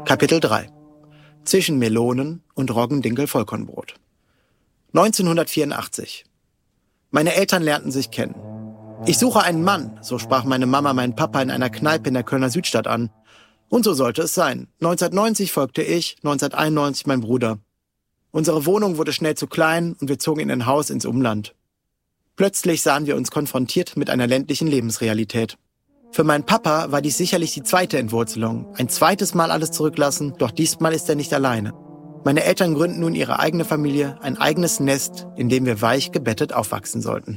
Kapitel 3. Zwischen Melonen und Roggendinkel-Vollkornbrot. 1984. Meine Eltern lernten sich kennen. Ich suche einen Mann, so sprach meine Mama meinen Papa in einer Kneipe in der Kölner Südstadt an. Und so sollte es sein. 1990 folgte ich, 1991 mein Bruder. Unsere Wohnung wurde schnell zu klein und wir zogen in ein Haus ins Umland. Plötzlich sahen wir uns konfrontiert mit einer ländlichen Lebensrealität. Für meinen Papa war dies sicherlich die zweite Entwurzelung. Ein zweites Mal alles zurücklassen, doch diesmal ist er nicht alleine. Meine Eltern gründen nun ihre eigene Familie, ein eigenes Nest, in dem wir weich gebettet aufwachsen sollten.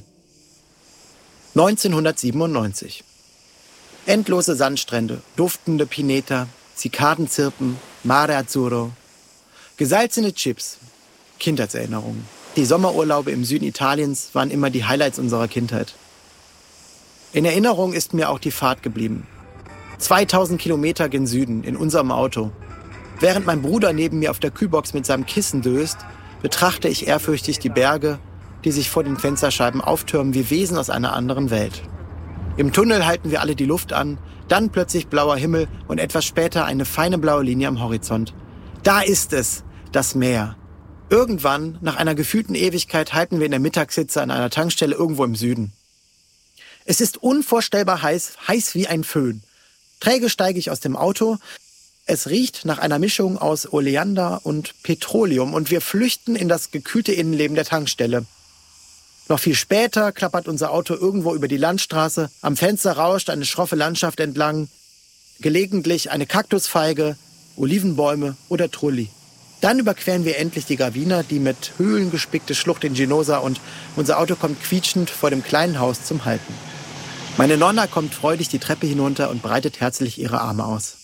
1997. Endlose Sandstrände, duftende Pineta, Zikadenzirpen, Mare Azzurro. Gesalzene Chips, Kindheitserinnerungen. Die Sommerurlaube im Süden Italiens waren immer die Highlights unserer Kindheit. In Erinnerung ist mir auch die Fahrt geblieben. 2000 Kilometer gen Süden in unserem Auto. Während mein Bruder neben mir auf der Kühlbox mit seinem Kissen döst, betrachte ich ehrfürchtig die Berge, die sich vor den Fensterscheiben auftürmen wie Wesen aus einer anderen Welt. Im Tunnel halten wir alle die Luft an, dann plötzlich blauer Himmel und etwas später eine feine blaue Linie am Horizont. Da ist es, das Meer. Irgendwann, nach einer gefühlten Ewigkeit, halten wir in der Mittagshitze an einer Tankstelle irgendwo im Süden. Es ist unvorstellbar heiß, heiß wie ein Föhn. Träge steige ich aus dem Auto. Es riecht nach einer Mischung aus Oleander und Petroleum und wir flüchten in das gekühlte Innenleben der Tankstelle. Noch viel später klappert unser Auto irgendwo über die Landstraße. Am Fenster rauscht eine schroffe Landschaft entlang. Gelegentlich eine Kaktusfeige, Olivenbäume oder Trulli. Dann überqueren wir endlich die Gravina, die mit Höhlen gespickte Schlucht in Ginosa und unser Auto kommt quietschend vor dem kleinen Haus zum Halten. Meine Nonna kommt freudig die Treppe hinunter und breitet herzlich ihre Arme aus.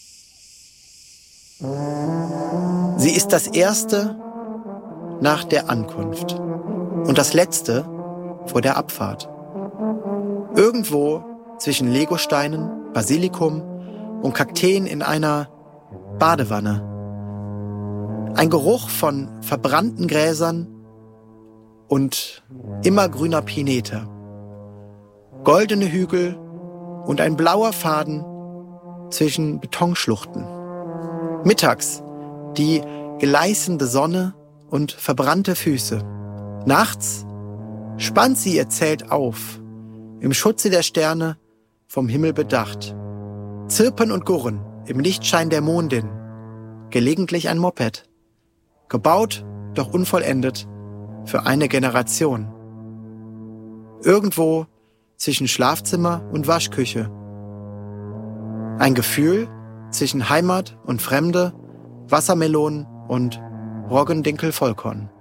Sie ist das Erste nach der Ankunft und das Letzte vor der Abfahrt. Irgendwo zwischen Legosteinen, Basilikum und Kakteen in einer Badewanne. Ein Geruch von verbrannten Gräsern und immergrüner Pineta. Goldene Hügel und ein blauer Faden zwischen Betonschluchten. Mittags die gleißende Sonne und verbrannte Füße. Nachts spannt sie ihr Zelt auf, im Schutze der Sterne, vom Himmel bedacht. Zirpen und Gurren im Lichtschein der Mondin. Gelegentlich ein Moped. Gebaut, doch unvollendet, für eine Generation. Irgendwo zwischen Schlafzimmer und Waschküche. Ein Gefühl zwischen Heimat und Fremde, Wassermelonen und Roggendinkel-Vollkorn.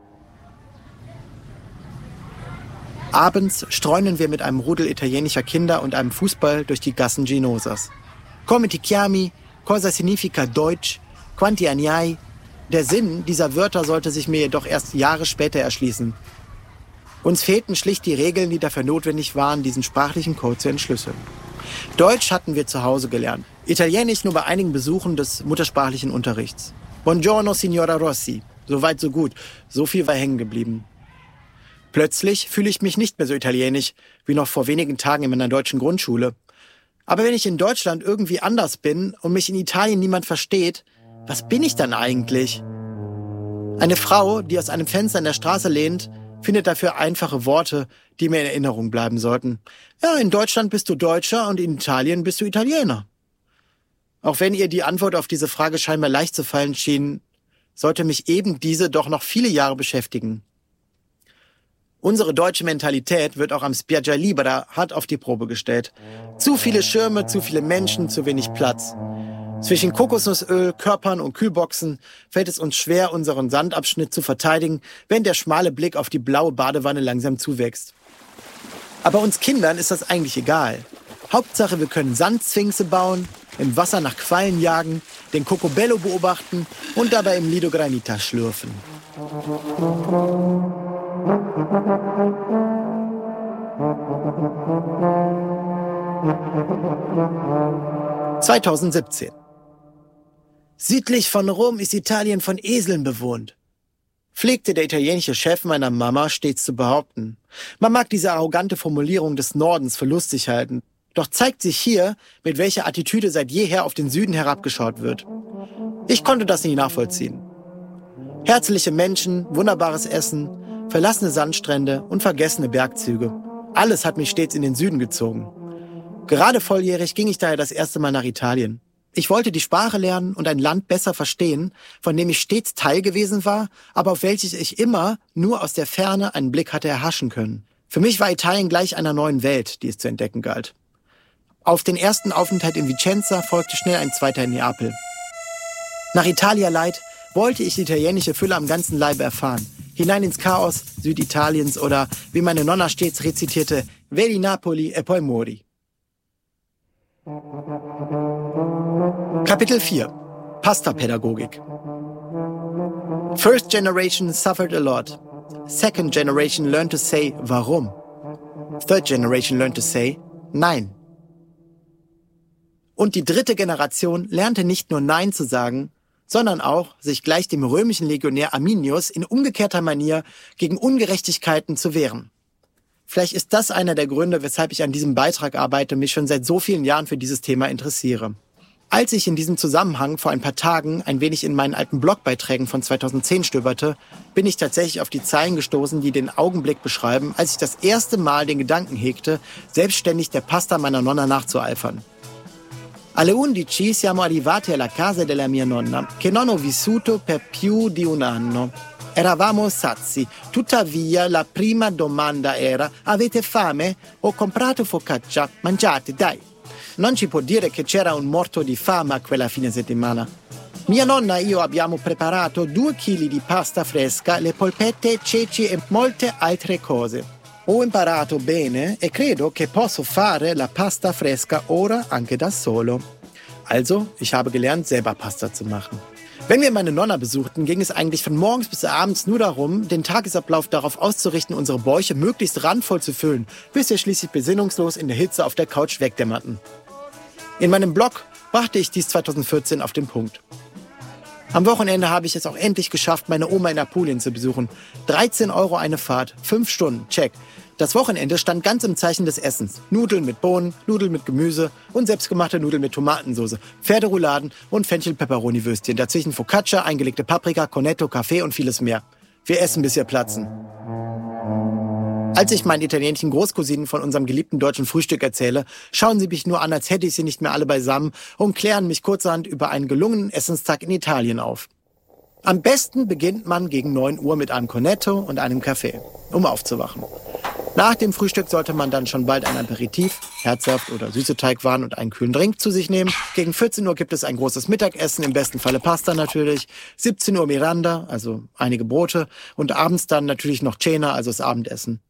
Abends streunen wir mit einem Rudel italienischer Kinder und einem Fußball durch die Gassen Ginosas. Come ti chiami? Cosa significa Deutsch? Quanti anni hai? Der Sinn dieser Wörter sollte sich mir jedoch erst Jahre später erschließen. Uns fehlten schlicht die Regeln, die dafür notwendig waren, diesen sprachlichen Code zu entschlüsseln. Deutsch hatten wir zu Hause gelernt, Italienisch nur bei einigen Besuchen des muttersprachlichen Unterrichts. Buongiorno, Signora Rossi. So weit, so gut. So viel war hängen geblieben. Plötzlich fühle ich mich nicht mehr so italienisch, wie noch vor wenigen Tagen in meiner deutschen Grundschule. Aber wenn ich in Deutschland irgendwie anders bin und mich in Italien niemand versteht, was bin ich dann eigentlich? Eine Frau, die aus einem Fenster in der Straße lehnt, findet dafür einfache Worte, die mir in Erinnerung bleiben sollten. Ja, in Deutschland bist du Deutscher und in Italien bist du Italiener. Auch wenn ihr die Antwort auf diese Frage scheinbar leicht zu fallen schien, sollte mich eben diese doch noch viele Jahre beschäftigen. Unsere deutsche Mentalität wird auch am Spiaggia Libera hart auf die Probe gestellt. Zu viele Schirme, zu viele Menschen, zu wenig Platz. Zwischen Kokosnussöl, Körpern und Kühlboxen fällt es uns schwer, unseren Sandabschnitt zu verteidigen, wenn der schmale Blick auf die blaue Badewanne langsam zuwächst. Aber uns Kindern ist das eigentlich egal. Hauptsache, wir können Sandsphinxe bauen, im Wasser nach Quallen jagen, den Cocobello beobachten und dabei im Lido Granita schlürfen. (2017) Südlich von Rom ist Italien von Eseln bewohnt, pflegte der italienische Chef meiner Mama stets zu behaupten. Man mag diese arrogante Formulierung des Nordens für lustig halten, doch zeigt sich hier, mit welcher Attitüde seit jeher auf den Süden herabgeschaut wird. Ich konnte das nie nachvollziehen. Herzliche Menschen, wunderbares Essen, verlassene Sandstrände und vergessene Bergzüge. Alles hat mich stets in den Süden gezogen. Gerade volljährig ging ich daher das erste Mal nach Italien. Ich wollte die Sprache lernen und ein Land besser verstehen, von dem ich stets Teil gewesen war, aber auf welches ich immer nur aus der Ferne einen Blick hatte erhaschen können. Für mich war Italien gleich einer neuen Welt, die es zu entdecken galt. Auf den ersten Aufenthalt in Vicenza folgte schnell ein zweiter in Neapel. Nach Italia Light wollte ich die italienische Fülle am ganzen Leibe erfahren. Hinein ins Chaos Süditaliens oder, wie meine Nonna stets rezitierte, Vedi Napoli e poi muori. Kapitel 4. Pasta-Pädagogik. First generation suffered a lot. Second generation learned to say warum. Third generation learned to say nein. Und die dritte Generation lernte nicht nur Nein zu sagen, sondern auch, sich gleich dem römischen Legionär Arminius in umgekehrter Manier gegen Ungerechtigkeiten zu wehren. Vielleicht ist das einer der Gründe, weshalb ich an diesem Beitrag arbeite und mich schon seit so vielen Jahren für dieses Thema interessiere. Als ich in diesem Zusammenhang vor ein paar Tagen ein wenig in meinen alten Blogbeiträgen von 2010 stöberte, bin ich tatsächlich auf die Zeilen gestoßen, die den Augenblick beschreiben, als ich das erste Mal den Gedanken hegte, selbstständig der Pasta meiner Nonna nachzueifern. Alle 11 siamo arrivati alla casa della mia nonna, che non ho vissuto per più di un anno. Eravamo sazi, tuttavia la prima domanda era: avete fame? Ho comprato focaccia, mangiate, dai. Non ci può dire che c'era un morto di fame a quella fine settimana. Mia nonna e io abbiamo preparato 2 chili di pasta fresca, le polpette, ceci e molte altre cose. Ho imparato bene e credo che posso fare la pasta fresca ora anche da solo. Also, ich habe gelernt, selber Pasta zu machen. Wenn wir meine Nonna besuchten, ging es eigentlich von morgens bis abends nur darum, den Tagesablauf darauf auszurichten, unsere Bäuche möglichst randvoll zu füllen, bis wir schließlich besinnungslos in der Hitze auf der Couch wegdämmerten. In meinem Blog brachte ich dies 2014 auf den Punkt. Am Wochenende habe ich es auch endlich geschafft, meine Oma in Apulien zu besuchen. 13 € eine Fahrt, 5 Stunden, check. Das Wochenende stand ganz im Zeichen des Essens. Nudeln mit Bohnen, Nudeln mit Gemüse und selbstgemachte Nudeln mit Tomatensauce, Pferderouladen und Fenchel-Pepperoni-Würstchen. Dazwischen Focaccia, eingelegte Paprika, Cornetto, Kaffee und vieles mehr. Wir essen, bis wir platzen. Als ich meinen italienischen Großcousinen von unserem geliebten deutschen Frühstück erzähle, schauen sie mich nur an, als hätte ich sie nicht mehr alle beisammen und klären mich kurzerhand über einen gelungenen Essenstag in Italien auf. Am besten beginnt man gegen 9 Uhr mit einem Cornetto und einem Kaffee, um aufzuwachen. Nach dem Frühstück sollte man dann schon bald ein Aperitif, Herzsaft oder süße Teigwaren und einen kühlen Drink zu sich nehmen. Gegen 14 Uhr gibt es ein großes Mittagessen, im besten Falle Pasta natürlich. 17 Uhr Miranda, also einige Brote. Und abends dann natürlich noch Cena, also das Abendessen.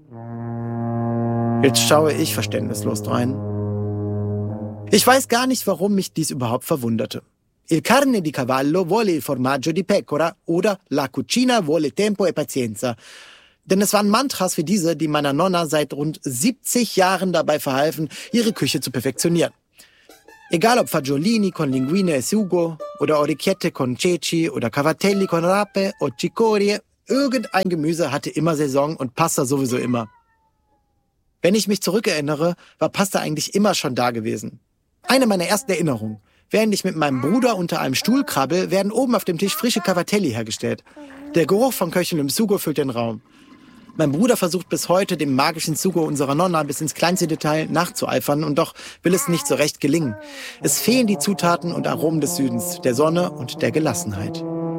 Jetzt schaue ich verständnislos drein. Ich weiß gar nicht, warum mich dies überhaupt verwunderte. Il carne di cavallo vuole il formaggio di pecora oder la cucina vuole tempo e pazienza. Denn es waren Mantras wie diese, die meiner Nonna seit rund 70 Jahren dabei verhalfen, ihre Küche zu perfektionieren. Egal ob Fagiolini con linguine e sugo oder Orecchiette con ceci oder Cavatelli con rape o cicorie, irgendein Gemüse hatte immer Saison und Pasta sowieso immer. Wenn ich mich zurückerinnere, war Pasta eigentlich immer schon da gewesen. Eine meiner ersten Erinnerungen. Während ich mit meinem Bruder unter einem Stuhl krabbel, werden oben auf dem Tisch frische Cavatelli hergestellt. Der Geruch von köchelndem Sugo füllt den Raum. Mein Bruder versucht bis heute, dem magischen Sugo unserer Nonna bis ins kleinste Detail nachzueifern und doch will es nicht so recht gelingen. Es fehlen die Zutaten und Aromen des Südens, der Sonne und der Gelassenheit.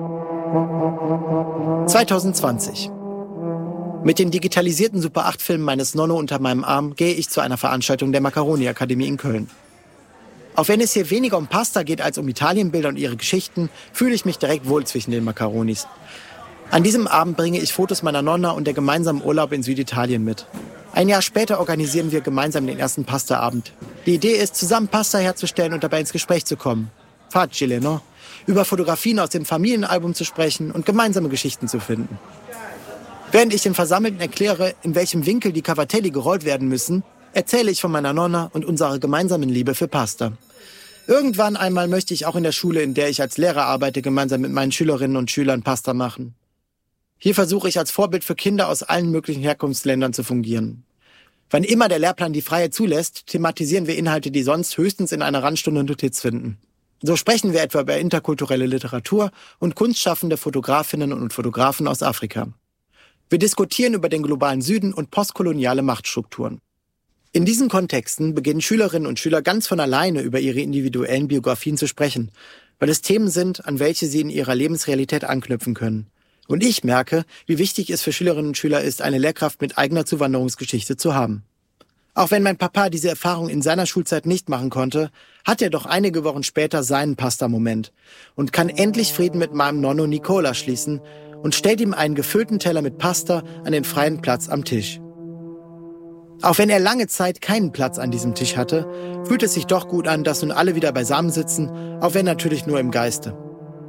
2020. Mit den digitalisierten Super-8-Filmen meines Nonno unter meinem Arm gehe ich zu einer Veranstaltung der Macaroni-Akademie in Köln. Auch wenn es hier weniger um Pasta geht als um Italienbilder und ihre Geschichten, fühle ich mich direkt wohl zwischen den Macaronis. An diesem Abend bringe ich Fotos meiner Nonna und der gemeinsamen Urlaub in Süditalien mit. Ein Jahr später organisieren wir gemeinsam den ersten Pasta-Abend. Die Idee ist, zusammen Pasta herzustellen und dabei ins Gespräch zu kommen. Facile, no? Über Fotografien aus dem Familienalbum zu sprechen und gemeinsame Geschichten zu finden. Während ich den Versammelten erkläre, in welchem Winkel die Cavatelli gerollt werden müssen, erzähle ich von meiner Nonna und unserer gemeinsamen Liebe für Pasta. Irgendwann einmal möchte ich auch in der Schule, in der ich als Lehrer arbeite, gemeinsam mit meinen Schülerinnen und Schülern Pasta machen. Hier versuche ich als Vorbild für Kinder aus allen möglichen Herkunftsländern zu fungieren. Wann immer der Lehrplan die Freiheit zulässt, thematisieren wir Inhalte, die sonst höchstens in einer Randstunde Notiz finden. So sprechen wir etwa über interkulturelle Literatur und kunstschaffende Fotografinnen und Fotografen aus Afrika. Wir diskutieren über den globalen Süden und postkoloniale Machtstrukturen. In diesen Kontexten beginnen Schülerinnen und Schüler ganz von alleine über ihre individuellen Biografien zu sprechen, weil es Themen sind, an welche sie in ihrer Lebensrealität anknüpfen können. Und ich merke, wie wichtig es für Schülerinnen und Schüler ist, eine Lehrkraft mit eigener Zuwanderungsgeschichte zu haben. Auch wenn mein Papa diese Erfahrung in seiner Schulzeit nicht machen konnte, hat er doch einige Wochen später seinen Pasta-Moment und kann endlich Frieden mit meinem Nonno Nicola schließen und stellt ihm einen gefüllten Teller mit Pasta an den freien Platz am Tisch. Auch wenn er lange Zeit keinen Platz an diesem Tisch hatte, fühlt es sich doch gut an, dass nun alle wieder beisammen sitzen, auch wenn natürlich nur im Geiste.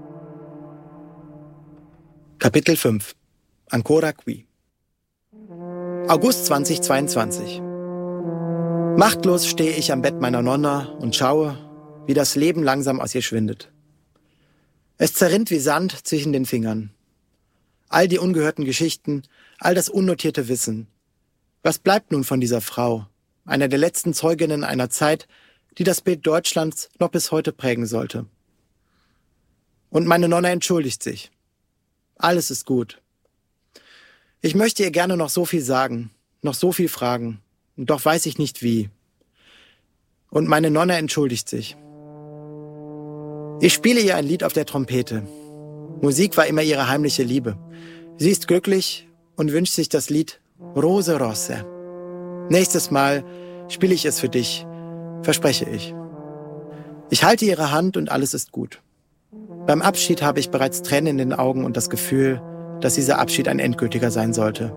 Kapitel 5. Ancora qui. August 2022. Machtlos stehe ich am Bett meiner Nonna und schaue, wie das Leben langsam aus ihr schwindet. Es zerrinnt wie Sand zwischen den Fingern. All die ungehörten Geschichten, all das unnotierte Wissen. Was bleibt nun von dieser Frau, einer der letzten Zeuginnen einer Zeit, die das Bild Deutschlands noch bis heute prägen sollte? Und meine Nonna entschuldigt sich. Alles ist gut. Ich möchte ihr gerne noch so viel sagen, noch so viel fragen, und doch weiß ich nicht wie. Und meine Nonna entschuldigt sich. Ich spiele ihr ein Lied auf der Trompete. Musik war immer ihre heimliche Liebe. Sie ist glücklich und wünscht sich das Lied Rose Rosse. Nächstes Mal spiele ich es für dich, verspreche ich. Ich halte ihre Hand und alles ist gut. Beim Abschied habe ich bereits Tränen in den Augen und das Gefühl, dass dieser Abschied ein endgültiger sein sollte.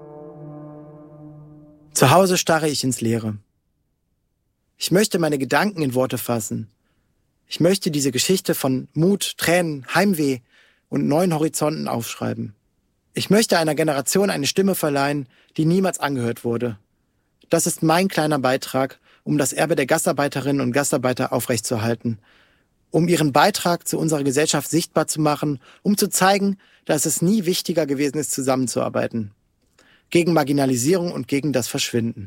Zu Hause starre ich ins Leere. Ich möchte meine Gedanken in Worte fassen. Ich möchte diese Geschichte von Mut, Tränen, Heimweh und neuen Horizonten aufschreiben. Ich möchte einer Generation eine Stimme verleihen, die niemals angehört wurde. Das ist mein kleiner Beitrag, um das Erbe der Gastarbeiterinnen und Gastarbeiter aufrechtzuerhalten, um ihren Beitrag zu unserer Gesellschaft sichtbar zu machen, um zu zeigen, dass es nie wichtiger gewesen ist, zusammenzuarbeiten. Gegen Marginalisierung und gegen das Verschwinden.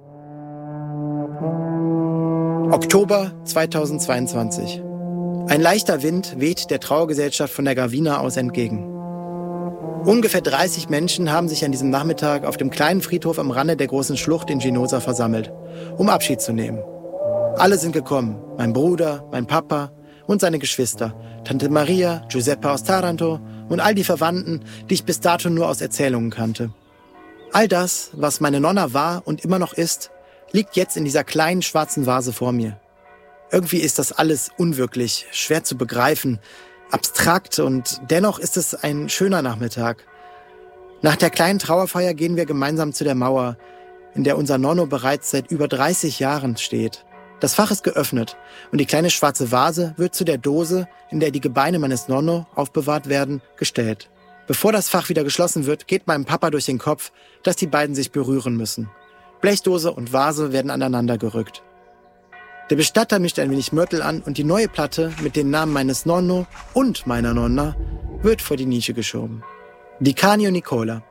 Oktober 2022. Ein leichter Wind weht der Trauergesellschaft von der Gravina aus entgegen. Ungefähr 30 Menschen haben sich an diesem Nachmittag auf dem kleinen Friedhof am Rande der großen Schlucht in Ginosa versammelt, um Abschied zu nehmen. Alle sind gekommen, mein Bruder, mein Papa und seine Geschwister, Tante Maria, Giuseppe aus Taranto und all die Verwandten, die ich bis dato nur aus Erzählungen kannte. All das, was meine Nonna war und immer noch ist, liegt jetzt in dieser kleinen schwarzen Vase vor mir. Irgendwie ist das alles unwirklich, schwer zu begreifen, abstrakt und dennoch ist es ein schöner Nachmittag. Nach der kleinen Trauerfeier gehen wir gemeinsam zu der Mauer, in der unser Nonno bereits seit über 30 Jahren steht. Das Fach ist geöffnet und die kleine schwarze Vase wird zu der Dose, in der die Gebeine meines Nonno aufbewahrt werden, gestellt. Bevor das Fach wieder geschlossen wird, geht meinem Papa durch den Kopf, dass die beiden sich berühren müssen. Blechdose und Vase werden aneinander gerückt. Der Bestatter mischt ein wenig Mörtel an und die neue Platte mit den Namen meines Nonno und meiner Nonna wird vor die Nische geschoben. Di Canio Nicola,